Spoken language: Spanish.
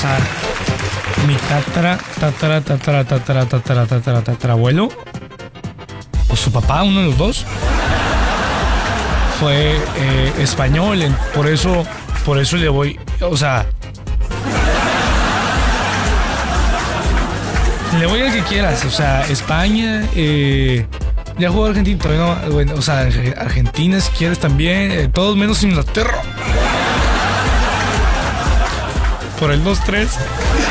sea, mi tatarabuelo, o su papá, uno de los dos, fue español, por eso le voy, o sea, le voy al que quieras, o sea, España, ya jugó Argentina, todavía no, bueno, o sea, Argentina si quieres también, todos menos Inglaterra. Por el 2-3.